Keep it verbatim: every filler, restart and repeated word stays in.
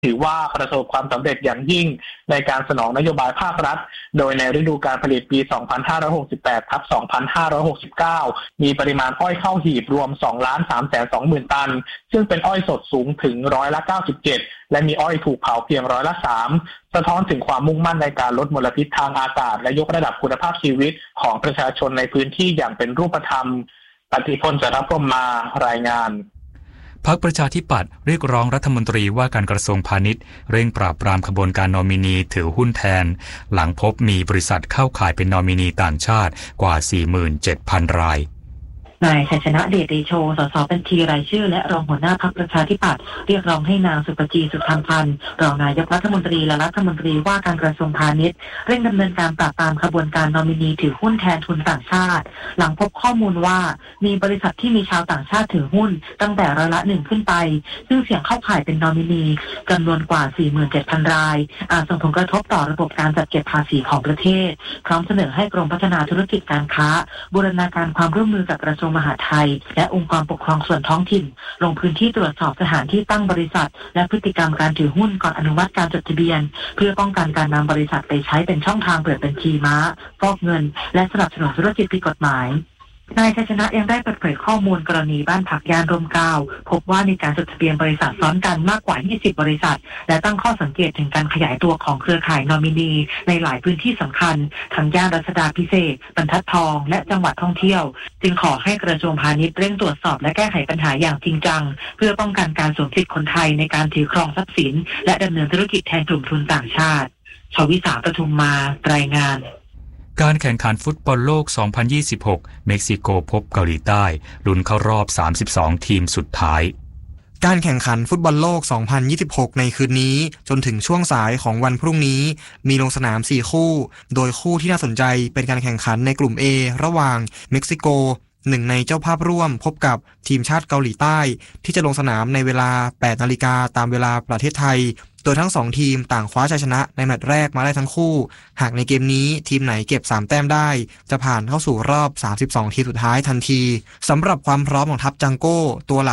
ถือว่าประสบความสำเร็จอย่างยิ่งในการสนองนโยบายภาครัฐโดยในฤดูการผลิตปี สองพันห้าร้อยหกสิบแปด ทับ สองพันห้าร้อยหกสิบเก้า มีปริมาณอ้อยเข้าหีบรวม สองล้านสามแสนสองหมื่น ตันซึ่งเป็นอ้อยสดสูงถึงร้อยละ เก้าสิบเจ็ด และมีอ้อยถูกเผาเพียงร้อยละ สาม สะท้อนถึงความมุ่งมั่นในการลดมลพิษทางอากาศและยกระดับคุณภาพชีวิตของประชาชนในพื้นที่อย่างเป็นรูปธรรมปฏิพล จารพรหมมารายงานพรรคประชาธิปัตย์เรียกร้องรัฐมนตรีว่าการกระทรวงพาณิชย์เร่งปราบปรามขบวนการนอมินีถือหุ้นแทนหลังพบมีบริษัทเข้าข่ายเป็นนอมินีต่างชาติกว่า สี่หมื่นเจ็ดพัน รายนายชัยชนะเดชเดโช สสบัญชีรายชื่อและรองหัวหน้าพรรคประชาธิปัตย์เรียกร้องให้นางสุปจีสุธรรมพันธ์รองนายกรัฐมนตรีและรัฐมนตรีว่าการกระทรวงพาณิชย์เร่งดำเนินการปราบปรามขบวนการนอมินีถือหุ้นแทนทุนต่างชาติหลังพบข้อมูลว่ามีบริษัทที่มีชาวต่างชาติถือหุ้นตั้งแต่ร้อยละหนึ่งขึ้นไปซึ่งเสี่ยงเข้าข่ายเป็นนอมินีจำนวนกว่า สี่หมื่นเจ็ดพัน รายอาจส่งผลกระทบต่อระบบการจัดเก็บภาษีของประเทศพร้อมเสนอให้กรมพัฒนาธุรกิจการค้าบูรณาการความร่วมมือกับกระทรวงมหาดไทยและองค์กรปกครองส่วนท้องถิ่นลงพื้นที่ตรวจสอบสถานที่ตั้งบริษัทและพฤติกรรมการถือหุ้นก่อนอนุมัติการจดทะเบียนเพื่อป้องกันการนำบริษัทไปใช้เป็นช่องทางเปิดบัญชีม้าฟอกเงินและสนับสนุนธุรกิจผิดกฎหมายนายชัยชนะยังได้เปิดเผยข้อมูลกรณีบ้านพักย่านร่มเกล้าพบว่ามีการจดทะเบียนบริษัทซ้อนกันมากกว่ายี่สิบบริษัทและตั้งข้อสังเกตถึงการขยายตัวของเครือข่ายนอมินีในหลายพื้นที่สำคัญทั้งย่านรัชดาภิเษกบรรทัดทองและจังหวัดท่องเที่ยวจึงขอให้กระทรวงพาณิชย์เร่งตรวจสอบและแก้ไขปัญหาอย่างจริงจังเพื่อป้องกันการสวมสิทธิคนไทยในการถือครองทรัพย์สินและดำเนินธุรกิจแทนกลุ่มทุนต่างชาติชวิสาปทุมมารายงานการแข่งขันฟุตบอลโลก สองพันยี่สิบหก เม็กซิโกพบเกาหลีใต้ลุ้นเข้ารอบ สามสิบสอง ทีมสุดท้ายการแข่งขันฟุตบอลโลก สองพันยี่สิบหก ในคืนนี้จนถึงช่วงสายของวันพรุ่งนี้มีลงสนาม สี่ คู่โดยคู่ที่น่าสนใจเป็นการแข่งขันในกลุ่ม A ระหว่างเม็กซิโกหนึ่งในเจ้าภาพร่วมพบกับทีมชาติเกาหลีใต้ที่จะลงสนามในเวลา แปดนาฬิกา ตามเวลาประเทศไทยโดยทั้งสองทีมต่างคว้าชัยชนะในแมตช์แรกมาได้ทั้งคู่หากในเกมนี้ทีมไหนเก็บสามแต้มได้จะผ่านเข้าสู่รอบสามสิบสองทีมสุดท้ายทันทีสำหรับความพร้อมของทัพจังโก้ตัวหลัก